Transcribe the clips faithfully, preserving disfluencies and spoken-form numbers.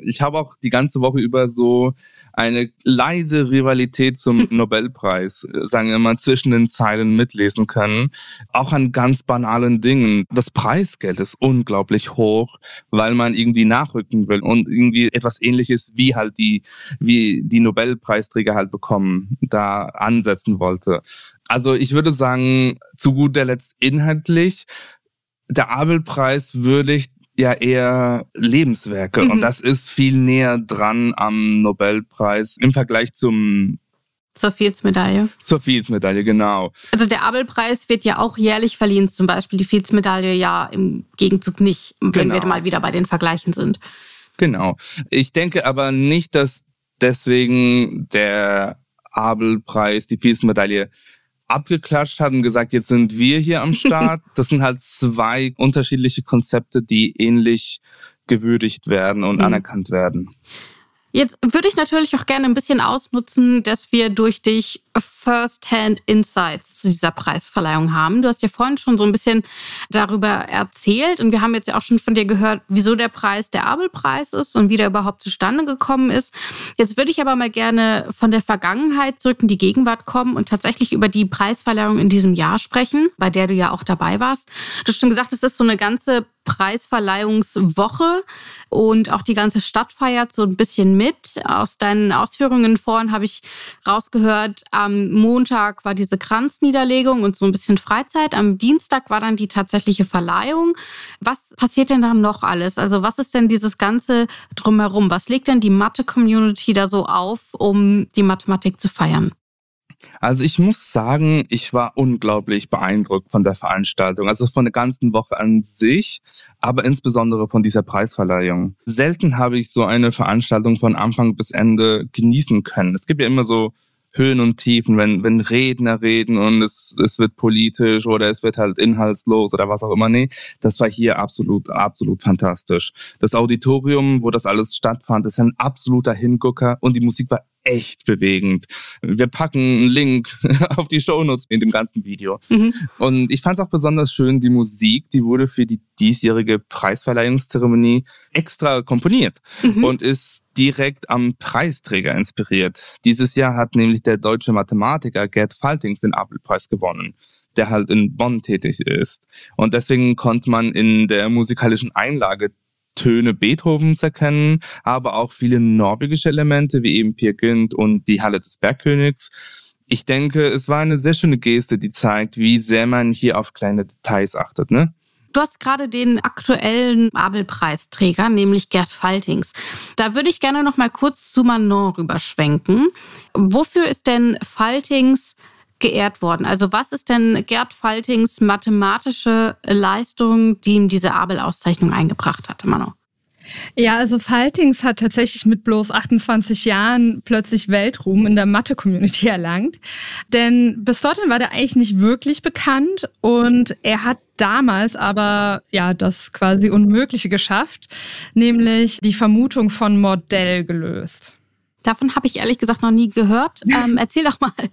ich habe auch die ganze Woche über so eine leise Rivalität zum Nobelpreis, sagen wir mal, zwischen den Zeilen mitlesen können. Auch an ganz banalen Dingen. Das Preisgeld ist unglaublich hoch, weil man irgendwie nachrücken will und irgendwie etwas Ähnliches wie halt die, wie die Nobelpreisträger halt bekommen, da ansetzen wollte. Also ich würde sagen, zu guter Letzt inhaltlich, der Abel-Preis würdigt ja eher Lebenswerke. Mhm. Und das ist viel näher dran am Nobelpreis im Vergleich zum Zur Fields-Medaille. Zur Fields-Medaille, genau. Also der Abel-Preis wird ja auch jährlich verliehen, zum Beispiel die Fields-Medaille ja im Gegenzug nicht, wenn genau. wir mal wieder bei den Vergleichen sind. Genau. Ich denke aber nicht, dass deswegen der Abel-Preis die Fields-Medaille abgeklatscht hat und gesagt, jetzt sind wir hier am Start. Das sind halt zwei unterschiedliche Konzepte, die ähnlich gewürdigt werden und mhm. anerkannt werden. Jetzt würde ich natürlich auch gerne ein bisschen ausnutzen, dass wir durch dich First-Hand Insights zu dieser Preisverleihung haben. Du hast ja vorhin schon so ein bisschen darüber erzählt und wir haben jetzt ja auch schon von dir gehört, wieso der Preis der Abel-Preis ist und wie der überhaupt zustande gekommen ist. Jetzt würde ich aber mal gerne von der Vergangenheit zurück in die Gegenwart kommen und tatsächlich über die Preisverleihung in diesem Jahr sprechen, bei der du ja auch dabei warst. Du hast schon gesagt, es ist so eine ganze Preisverleihungswoche und auch die ganze Stadt feiert so ein bisschen mit. Aus deinen Ausführungen vorhin habe ich rausgehört, am Montag war diese Kranzniederlegung und so ein bisschen Freizeit. Am Dienstag war dann die tatsächliche Verleihung. Was passiert denn dann noch alles? Also was ist denn dieses Ganze drumherum? Was legt denn die Mathe-Community da so auf, um die Mathematik zu feiern? Also ich muss sagen, ich war unglaublich beeindruckt von der Veranstaltung, also von der ganzen Woche an sich, aber insbesondere von dieser Preisverleihung. Selten habe ich so eine Veranstaltung von Anfang bis Ende genießen können. Es gibt ja immer so Höhen und Tiefen, wenn wenn Redner reden und es es wird politisch oder es wird halt inhaltslos oder was auch immer. Nee, das war hier absolut, absolut fantastisch. Das Auditorium, wo das alles stattfand, ist ein absoluter Hingucker und die Musik war echt bewegend. Wir packen einen Link auf die Shownotes in dem ganzen Video. Mhm. Und ich fand es auch besonders schön, die Musik, die wurde für die diesjährige Preisverleihungszeremonie extra komponiert mhm. und ist direkt am Preisträger inspiriert. Dieses Jahr hat nämlich der deutsche Mathematiker Gerd Faltings den Abel-Preis gewonnen, der halt in Bonn tätig ist. Und deswegen konnte man in der musikalischen Einlage Töne Beethovens erkennen, aber auch viele norwegische Elemente, wie eben Peer Gynt und die Halle des Bergkönigs. Ich denke, es war eine sehr schöne Geste, die zeigt, wie sehr man hier auf kleine Details achtet, ne? Du hast gerade den aktuellen Abel-Preisträger, nämlich Gerd Faltings. Da würde ich gerne noch mal kurz zu Manon rüberschwenken. Wofür ist denn Faltings geehrt worden? Also was ist denn Gerd Faltings mathematische Leistung, die ihm diese Abel-Auszeichnung eingebracht hat, Manon? Ja, also Faltings hat tatsächlich mit bloß achtundzwanzig Jahren plötzlich Weltruhm in der Mathe-Community erlangt. Denn bis dorthin war der eigentlich nicht wirklich bekannt und er hat damals aber ja das quasi Unmögliche geschafft, nämlich die Vermutung von Mordell gelöst. Davon habe ich ehrlich gesagt noch nie gehört. Ähm, erzähl doch mal.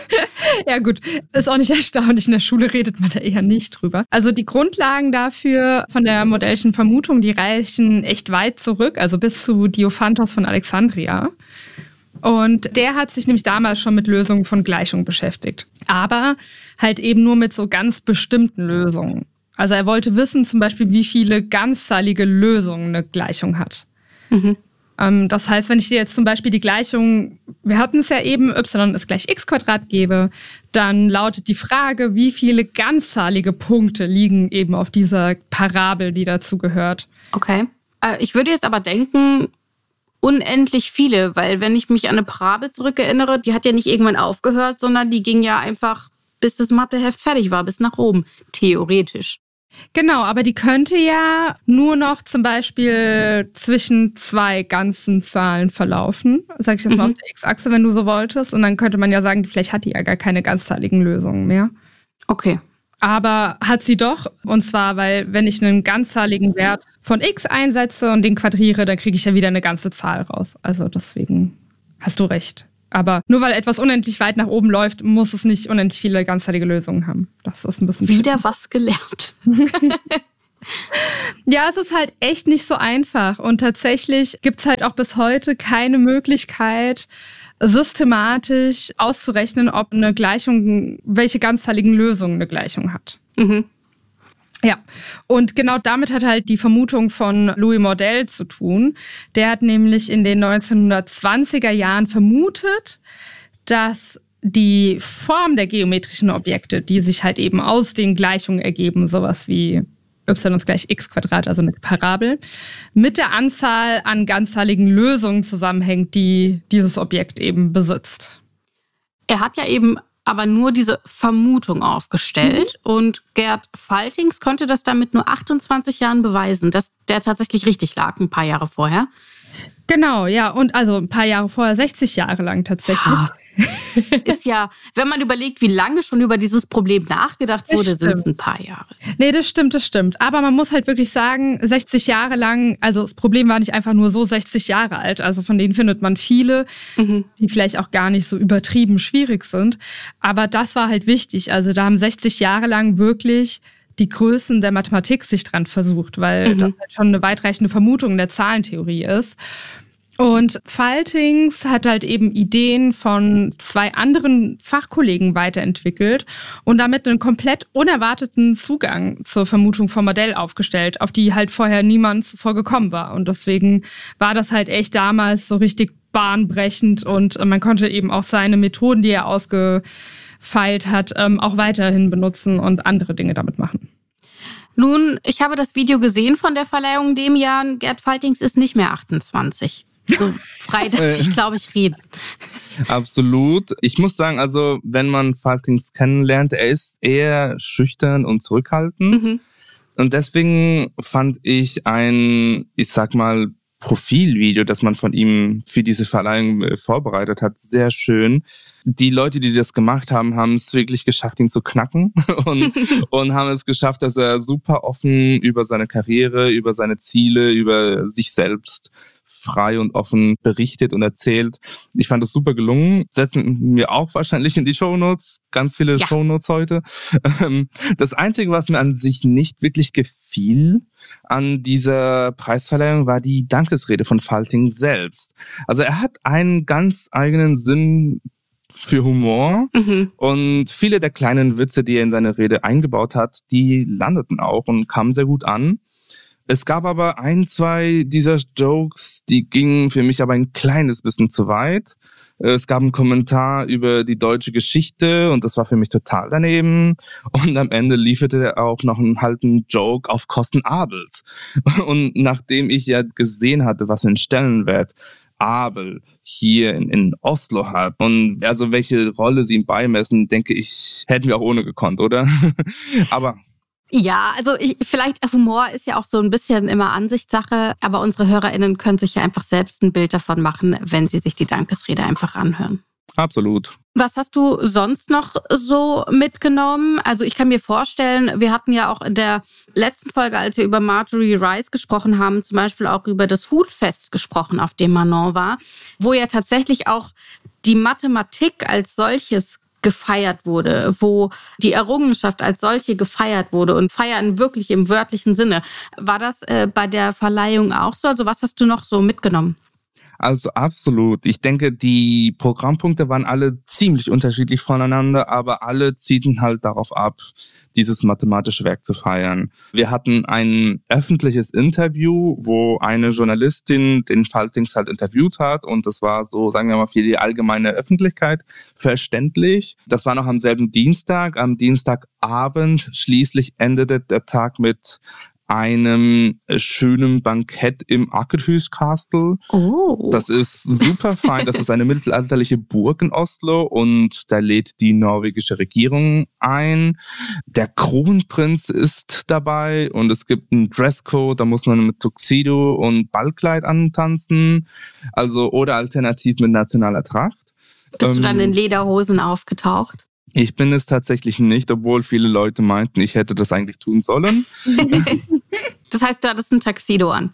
Ja gut, ist auch nicht erstaunlich. In der Schule redet man da eher nicht drüber. Also die Grundlagen dafür von der Mordellschen Vermutung, die reichen echt weit zurück, also bis zu Diophantos von Alexandria. Und der hat sich nämlich damals schon mit Lösungen von Gleichungen beschäftigt. Aber halt eben nur mit so ganz bestimmten Lösungen. Also er wollte wissen zum Beispiel, wie viele ganzzahlige Lösungen eine Gleichung hat. Mhm. Das heißt, wenn ich dir jetzt zum Beispiel die Gleichung, wir hatten es ja eben, y ist gleich x Quadrat gebe, dann lautet die Frage, wie viele ganzzahlige Punkte liegen eben auf dieser Parabel, die dazu gehört. Okay. Ich würde jetzt aber denken, unendlich viele, weil wenn ich mich an eine Parabel zurückerinnere, die hat ja nicht irgendwann aufgehört, sondern die ging ja einfach, bis das Matheheft fertig war, bis nach oben, theoretisch. Genau, aber die könnte ja nur noch zum Beispiel zwischen zwei ganzen Zahlen verlaufen. Sag ich jetzt mal mhm. auf der X-Achse, wenn du so wolltest. Und dann könnte man ja sagen, vielleicht hat die ja gar keine ganzzahligen Lösungen mehr. Okay. Aber hat sie doch. Und zwar, weil wenn ich einen ganzzahligen Wert von x einsetze und den quadriere, dann kriege ich ja wieder eine ganze Zahl raus. Also deswegen hast du recht. Aber nur weil etwas unendlich weit nach oben läuft, muss es nicht unendlich viele ganzzahlige Lösungen haben. Das ist ein bisschen wieder schön. Was gelernt. Ja, es ist halt echt nicht so einfach. Und tatsächlich gibt es halt auch bis heute keine Möglichkeit, systematisch auszurechnen, ob eine Gleichung, welche ganzteiligen Lösungen eine Gleichung hat. Mhm. Ja, und genau damit hat halt die Vermutung von Louis Mordell zu tun. Der hat nämlich in den neunzehnhundertzwanziger Jahren vermutet, dass die Form der geometrischen Objekte, die sich halt eben aus den Gleichungen ergeben, sowas wie y ist gleich x Quadrat, also eine Parabel, mit der Anzahl an ganzteiligen Lösungen zusammenhängt, die dieses Objekt eben besitzt. Er hat ja eben aber nur diese Vermutung aufgestellt. Mhm. Und Gerd Faltings konnte das dann mit nur achtundzwanzig Jahren beweisen, dass der tatsächlich richtig lag, ein paar Jahre vorher. Genau, ja. Und also ein paar Jahre vorher, sechzig Jahre lang tatsächlich. Ist ja, wenn man überlegt, wie lange schon über dieses Problem nachgedacht wurde, sind es ein paar Jahre. Nee, das stimmt, das stimmt. Aber man muss halt wirklich sagen, sechzig Jahre lang, also das Problem war nicht einfach nur so sechzig Jahre alt. Also von denen findet man viele, mhm. die vielleicht auch gar nicht so übertrieben schwierig sind. Aber das war halt wichtig. Also da haben sechzig Jahre lang wirklich die Größen der Mathematik sich dran versucht, weil mhm. das halt schon eine weitreichende Vermutung der Zahlentheorie ist. Und Faltings hat halt eben Ideen von zwei anderen Fachkollegen weiterentwickelt und damit einen komplett unerwarteten Zugang zur Vermutung vom Modell aufgestellt, auf die halt vorher niemand zuvor gekommen war. Und deswegen war das halt echt damals so richtig bahnbrechend und man konnte eben auch seine Methoden, die er ausgefeilt hat, auch weiterhin benutzen und andere Dinge damit machen. Nun, ich habe das Video gesehen von der Verleihung in dem Jahr. Gerd Faltings ist nicht mehr achtundzwanzig. So frei darf ich, glaube ich, reden. Absolut. Ich muss sagen, also wenn man Faltings kennenlernt, er ist eher schüchtern und zurückhaltend. Mhm. Und deswegen fand ich ein, ich sag mal, Profilvideo, das man von ihm für diese Verleihung vorbereitet hat, sehr schön. Die Leute, die das gemacht haben, haben es wirklich geschafft, ihn zu knacken und, und haben es geschafft, dass er super offen über seine Karriere, über seine Ziele, über sich selbst frei und offen berichtet und erzählt. Ich fand das super gelungen. Setzen wir auch wahrscheinlich in die Shownotes. Ganz viele ja. Shownotes heute. Das Einzige, was mir an sich nicht wirklich gefiel an dieser Preisverleihung, war die Dankesrede von Faltings selbst. Also er hat einen ganz eigenen Sinn für Humor mhm. und viele der kleinen Witze, die er in seine Rede eingebaut hat, die landeten auch und kamen sehr gut an. Es gab aber ein, zwei dieser Jokes, die gingen für mich aber ein kleines bisschen zu weit. Es gab einen Kommentar über die deutsche Geschichte und das war für mich total daneben. Und am Ende lieferte er auch noch einen halben Joke auf Kosten Abels. Und nachdem ich ja gesehen hatte, was für einen Stellenwert Abel hier in, in Oslo hat und also welche Rolle sie ihm beimessen, denke ich, hätten wir auch ohne gekonnt, oder? Aber ja, also ich, vielleicht Humor ist ja auch so ein bisschen immer Ansichtssache, aber unsere HörerInnen können sich ja einfach selbst ein Bild davon machen, wenn sie sich die Dankesrede einfach anhören. Absolut. Was hast du sonst noch so mitgenommen? Also ich kann mir vorstellen, wir hatten ja auch in der letzten Folge, als wir über Marjorie Rice gesprochen haben, zum Beispiel auch über das Hutfest gesprochen, auf dem Manon war, wo ja tatsächlich auch die Mathematik als solches gefeiert wurde, wo die Errungenschaft als solche gefeiert wurde und feiern wirklich im wörtlichen Sinne. War das äh, bei der Verleihung auch so? Also was hast du noch so mitgenommen? Also absolut. Ich denke, die Programmpunkte waren alle ziemlich unterschiedlich voneinander, aber alle zielten halt darauf ab, dieses mathematische Werk zu feiern. Wir hatten ein öffentliches Interview, wo eine Journalistin den Faltings halt interviewt hat und das war so, sagen wir mal, für die allgemeine Öffentlichkeit verständlich. Das war noch am selben Dienstag. Am Dienstagabend schließlich endete der Tag mit einem schönen Bankett im Akerhus Castle. Oh. Das ist super fein. Das ist eine mittelalterliche Burg in Oslo und da lädt die norwegische Regierung ein. Der Kronprinz ist dabei und es gibt einen Dresscode, da muss man mit Tuxedo und Ballkleid antanzen. Also oder alternativ mit nationaler Tracht. Bist ähm, du dann in Lederhosen aufgetaucht? Ich bin es tatsächlich nicht, obwohl viele Leute meinten, ich hätte das eigentlich tun sollen. Das heißt, du hattest ein Tuxedo an?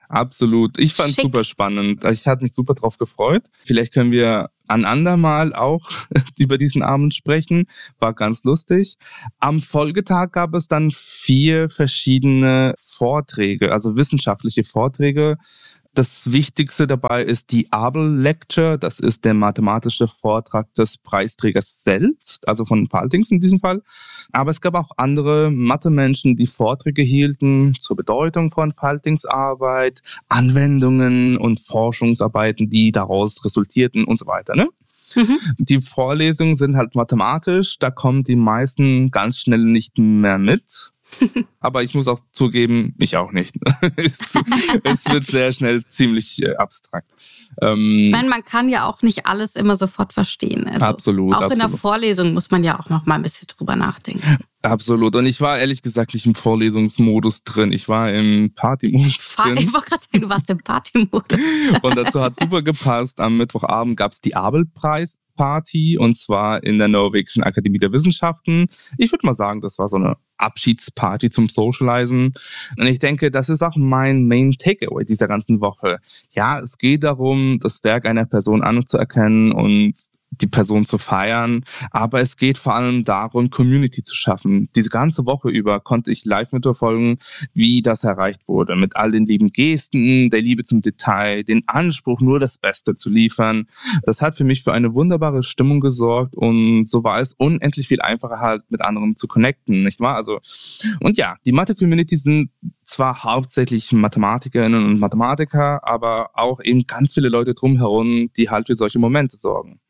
Absolut. Ich fand es super spannend. Ich hatte mich super drauf gefreut. Vielleicht können wir ein andermal auch über diesen Abend sprechen. War ganz lustig. Am Folgetag gab es dann vier verschiedene Vorträge, also wissenschaftliche Vorträge. Das Wichtigste dabei ist die Abel Lecture. Das ist der mathematische Vortrag des Preisträgers selbst, also von Faltings in diesem Fall. Aber es gab auch andere Mathe-Menschen, die Vorträge hielten zur Bedeutung von Faltings Arbeit, Anwendungen und Forschungsarbeiten, die daraus resultierten und so weiter, ne? Mhm. Die Vorlesungen sind halt mathematisch, da kommen die meisten ganz schnell nicht mehr mit. Aber ich muss auch zugeben, ich auch nicht. es, es wird sehr schnell ziemlich äh, abstrakt. Ähm, ich meine, man kann ja auch nicht alles immer sofort verstehen. Also absolut. Auch absolut. in der Vorlesung muss man ja auch noch mal ein bisschen drüber nachdenken. Absolut. Und ich war ehrlich gesagt nicht im Vorlesungsmodus drin. Ich war im Partymodus drin. Ich wollte gerade sagen, du warst im Partymodus. Und dazu hat super gepasst. Am Mittwochabend gab es die Abel-Preis. Party, und zwar in der Norwegischen Akademie der Wissenschaften. Ich würde mal sagen, das war so eine Abschiedsparty zum Socializen. Und ich denke, das ist auch mein Main Takeaway dieser ganzen Woche. Ja, es geht darum, das Werk einer Person anzuerkennen und die Person zu feiern, aber es geht vor allem darum, Community zu schaffen. Diese ganze Woche über konnte ich live mitverfolgen, wie das erreicht wurde, mit all den lieben Gesten, der Liebe zum Detail, den Anspruch, nur das Beste zu liefern. Das hat für mich für eine wunderbare Stimmung gesorgt und so war es unendlich viel einfacher halt mit anderen zu connecten, nicht wahr? Also, und ja, die Mathe-Community sind zwar hauptsächlich Mathematikerinnen und Mathematiker, aber auch eben ganz viele Leute drumherum, die halt für solche Momente sorgen.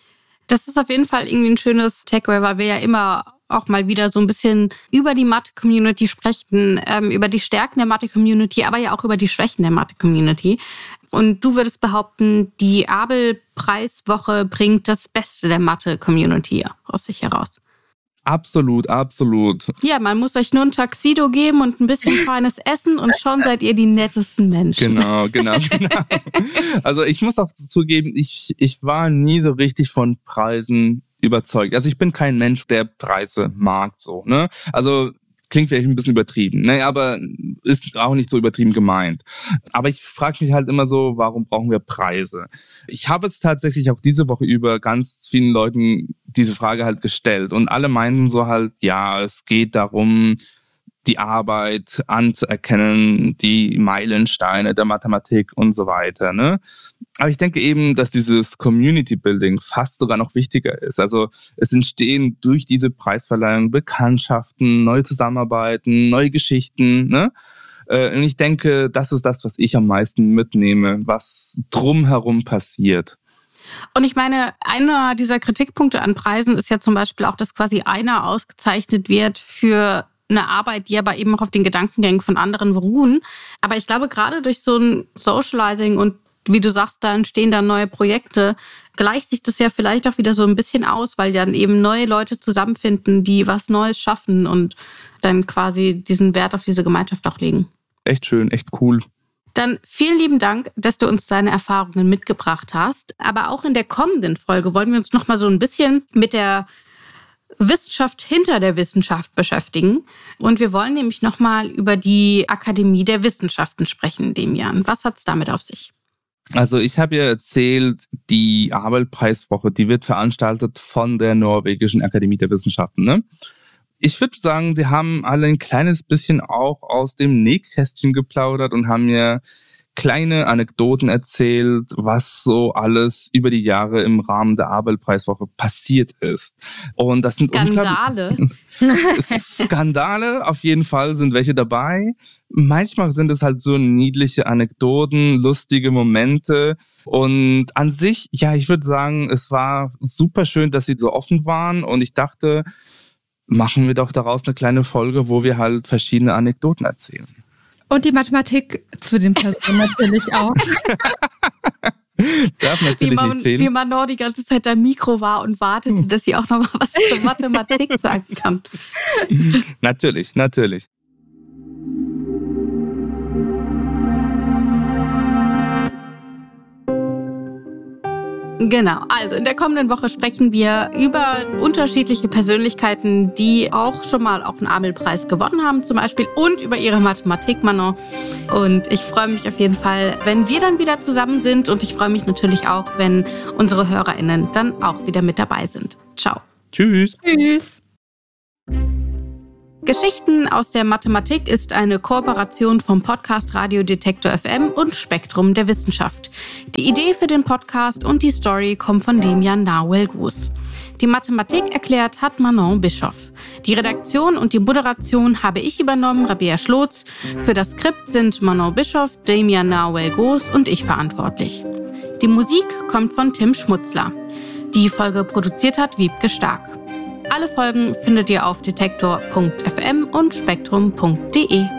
Das ist auf jeden Fall irgendwie ein schönes Takeaway, weil wir ja immer auch mal wieder so ein bisschen über die Mathe-Community sprechen, ähm, über die Stärken der Mathe-Community, aber ja auch über die Schwächen der Mathe-Community. Und du würdest behaupten, die Abel-Preiswoche bringt das Beste der Mathe-Community aus sich heraus. Absolut, absolut. Ja, man muss euch nur ein Tuxedo geben und ein bisschen feines Essen und schon seid ihr die nettesten Menschen. Genau, genau, genau. Also ich muss auch zugeben, ich, ich war nie so richtig von Preisen überzeugt. Also ich bin kein Mensch, der Preise mag, so, ne? Also klingt vielleicht ein bisschen übertrieben, ne? Aber ist auch nicht so übertrieben gemeint. Aber ich frage mich halt immer so, warum brauchen wir Preise? Ich habe jetzt tatsächlich auch diese Woche über ganz vielen Leuten diese Frage halt gestellt und alle meinten so halt, ja, es geht darum, die Arbeit anzuerkennen, die Meilensteine der Mathematik und so weiter, ne? Aber ich denke eben, dass dieses Community Building fast sogar noch wichtiger ist. Also es entstehen durch diese Preisverleihung Bekanntschaften, neue Zusammenarbeiten, neue Geschichten, ne? Und ich denke, das ist das, was ich am meisten mitnehme, was drumherum passiert. Und ich meine, einer dieser Kritikpunkte an Preisen ist ja zum Beispiel auch, dass quasi einer ausgezeichnet wird für eine Arbeit, die aber eben auch auf den Gedankengängen von anderen beruhen. Aber ich glaube, gerade durch so ein Socializing und wie du sagst, da entstehen dann neue Projekte, gleicht sich das ja vielleicht auch wieder so ein bisschen aus, weil dann eben neue Leute zusammenfinden, die was Neues schaffen und dann quasi diesen Wert auf diese Gemeinschaft auch legen. Echt schön, echt cool. Dann vielen lieben Dank, dass du uns deine Erfahrungen mitgebracht hast. Aber auch in der kommenden Folge wollen wir uns noch mal so ein bisschen mit der Wissenschaft hinter der Wissenschaft beschäftigen. Und wir wollen nämlich noch mal über die Akademie der Wissenschaften sprechen, Demian. Was hat es damit auf sich? Also ich habe ja erzählt, die Abel-Preiswoche, die wird veranstaltet von der Norwegischen Akademie der Wissenschaften, ne? Ich würde sagen, sie haben alle ein kleines bisschen auch aus dem Nähkästchen geplaudert und haben mir kleine Anekdoten erzählt, was so alles über die Jahre im Rahmen der Abel-Preiswoche passiert ist. Und das sind Skandale. Skandale, auf jeden Fall sind welche dabei. Manchmal sind es halt so niedliche Anekdoten, lustige Momente. Und an sich, ja, ich würde sagen, es war super schön, dass sie so offen waren. Und ich dachte, machen wir doch daraus eine kleine Folge, wo wir halt verschiedene Anekdoten erzählen. Und die Mathematik zu den Personen natürlich auch. Darf natürlich wie man, nicht fehlen. Wie man noch die ganze Zeit am Mikro war und wartete, hm. dass sie auch noch mal was zur Mathematik sagen kann. Natürlich, natürlich. Genau, also in der kommenden Woche sprechen wir über unterschiedliche Persönlichkeiten, die auch schon mal auch einen Abel-Preis gewonnen haben zum Beispiel und über ihre Mathematik, Manon. Und ich freue mich auf jeden Fall, wenn wir dann wieder zusammen sind und ich freue mich natürlich auch, wenn unsere HörerInnen dann auch wieder mit dabei sind. Ciao. Tschüss. Tschüss. Geschichten aus der Mathematik ist eine Kooperation vom Podcast Radio Detektor F M und Spektrum der Wissenschaft. Die Idee für den Podcast und die Story kommen von Demian Nahuel-Gus. Die Mathematik erklärt hat Manon Bischoff. Die Redaktion und die Moderation habe ich übernommen, Rabea Schlotz. Für das Skript sind Manon Bischoff, Demian Nahuel-Gus und ich verantwortlich. Die Musik kommt von Tim Schmutzler. Die Folge produziert hat Wiebke Stark. Alle Folgen findet ihr auf detektor punkt f m und spektrum punkt d e.